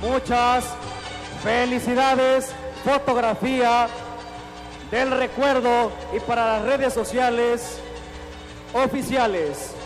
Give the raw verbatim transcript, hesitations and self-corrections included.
Muchas felicidades, fotografía del recuerdo y para las redes sociales oficiales.